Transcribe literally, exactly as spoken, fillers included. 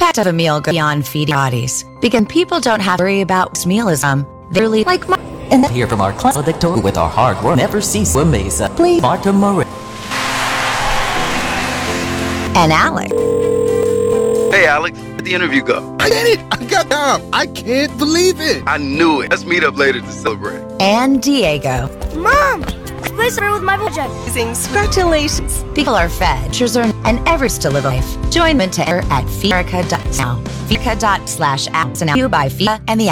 impact of a meal goes beyond feeding bodies. Because people don't have to worry about mealism. They're really like my... And hear from our class Victoria with our hard work never cease to amaze us. Please, Marta Murray. And Alex. Hey, Alex, how'd the interview go? I did it! I got down! I can't believe it! I knew it. Let's meet up later to celebrate. And Diego. Mom! Please start with my project. Congratulations. People are fed, children, and efforts to live a life. Join Mentor at Fierica dot now. Fierica dot slash apps and you by F I A and the